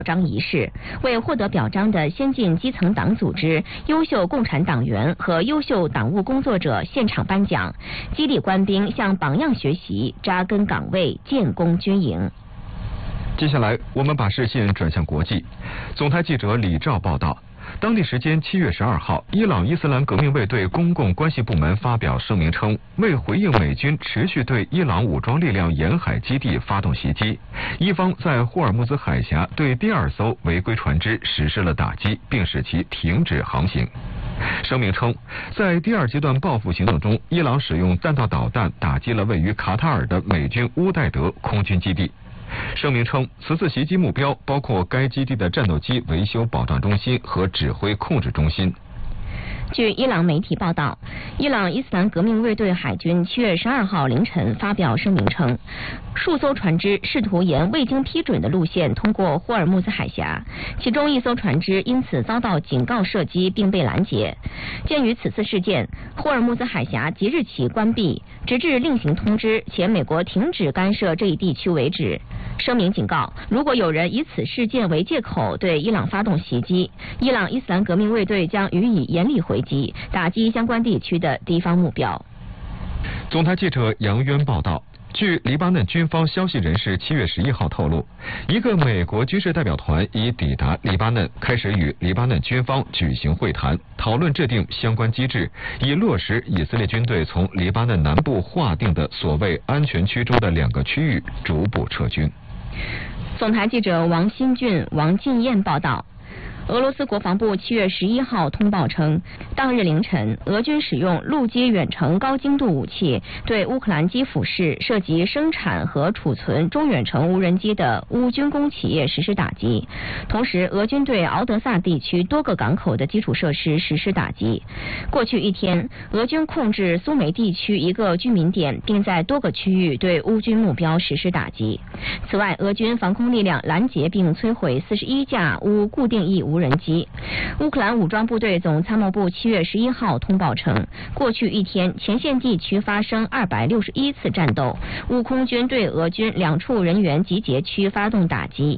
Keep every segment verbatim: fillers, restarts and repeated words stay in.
章仪式，为获得表彰的先进基层党组织、优秀共产党员和优秀党务工作者现场颁奖，激励官兵向榜样学习，扎根岗位，建功军营。 接下来，我们把视线转向国际。总台记者李兆报道。当地时间七月十二号，伊朗伊斯兰革命卫队公共关系部门发表声明称，为回应美军持续对伊朗武装力量沿海基地发动袭击，伊方在霍尔木兹海峡对第二艘违规船只实施了打击，并使其停止航行。声明称，在第二阶段报复行动中，伊朗使用弹道导弹打击了位于卡塔尔的美军乌代德空军基地。声明称，此次袭击目标包括该基地的战斗机维修保障中心和指挥控制中心。 据伊朗媒体报道，伊朗伊斯兰革命卫队海军七月十二号凌晨发表声明称，数艘船只试图沿未经批准的路线通过霍尔木兹海峡，其中一艘船只因此遭到警告射击并被拦截。鉴于此次事件，霍尔木兹海峡即日起关闭，直至另行通知且美国停止干涉这一地区为止。声明警告，如果有人以此事件为借口对伊朗发动袭击，伊朗伊斯兰革命卫队将予以严厉回击，打击相关地区的敌方目标。 总台记者杨渊报道。据黎巴嫩军方消息人士七月十一号透露，一个美国军事代表团已抵达黎巴嫩，开始与黎巴嫩军方举行会谈，讨论制定相关机制，以落实以色列军队从黎巴嫩南部划定的所谓安全区中的两个区域逐步撤军。 总台记者王新俊、王进燕报道。俄罗斯国防部七月十一号通报称，当日凌晨，俄军使用陆基远程高精度武器对乌克兰基辅市涉及生产和储存中远程无人机的乌军工企业实施打击。同时，俄军对敖德萨地区多个港口的基础设施实施打击。过去一天，俄军控制苏梅地区一个居民点，并在多个区域对乌军目标实施打击。此外，俄军防空力量拦截并摧毁四十一架乌固定翼无人机。乌克兰武装部队总参谋部七月十一号通报称，过去一天前线地区发生二百六十一次战斗，乌空军对俄军两处人员集结区发动打击。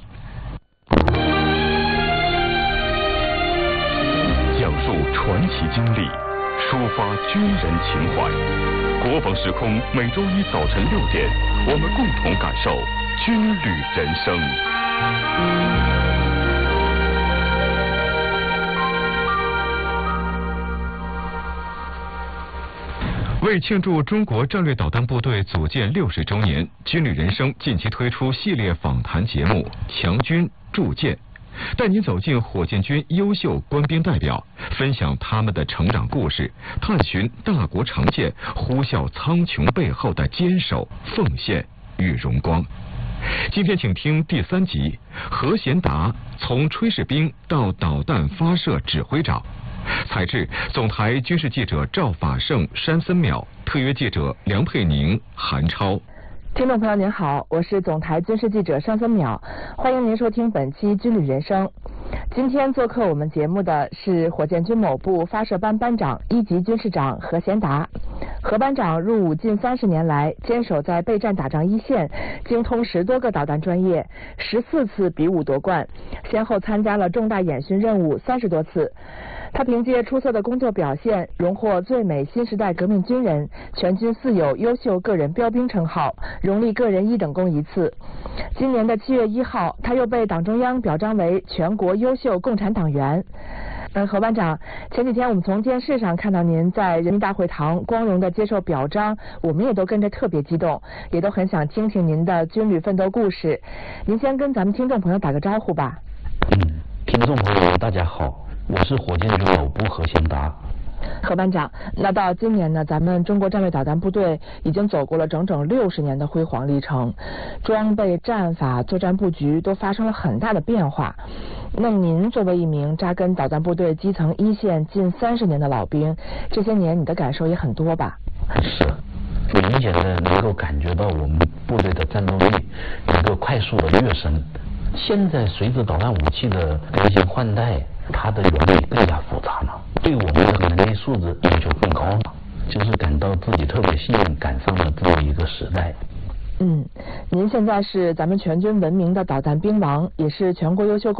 讲述传奇经历，抒发军人情怀。国防时空每周一早晨六点，我们共同感受军旅人生。 为庆祝中国战略导弹部队组建六十周年，军旅人生近期推出系列访谈节目《强军铸剑》，带您走进火箭军优秀官兵代表，分享他们的成长故事，探寻大国长剑呼啸苍穹背后的坚守、奉献与荣光。今天请听第三集，何贤达从炊事兵到导弹发射指挥长。采制总台军事记者赵法胜、山森淼，特约记者梁佩宁、韩超。 听众朋友您好，我是总台军事记者山森淼，欢迎您收听本期军旅人生。今天做客我们节目的是火箭军某部发射班班长、一级军事长何贤达。何班长入伍近三十年来，坚守在备战打仗一线，精通十多个导弹专业，十四次比武夺冠，先后参加了重大演训任务三十多次。他凭借出色的工作表现，荣获最美新时代革命军人、全军四有优秀个人标兵称号，荣立个人一等功一次。今年的七月一号，他又被党中央表彰为全国优秀共产党员。嗯，何班长，前几天我们从电视上看到您在人民大会堂光荣地接受表彰，我们也都跟着特别激动，也都很想听听您的军旅奋斗故事。您先跟咱们听众朋友打个招呼吧。 嗯，听众朋友大家好，我是火箭军某部何贤达。 何班长，那到今年呢，咱们中国战略导弹部队已经走过了整整六十年的辉煌历程，装备、战法、作战布局都发生了很大的变化。那您作为一名扎根导弹部队基层一线近三十年的老兵，这些年你的感受也很多吧？ 是，明显的能够感觉到我们部队的战斗力能够快速的跃升。现在随着导弹武器的更新换代，它的原理更加复杂了，对我们的能力素质要求更高了，就是感到自己特别幸运，赶上了这么一个时代。 嗯，您现在是咱们全军闻名的导弹兵王，也是全国优秀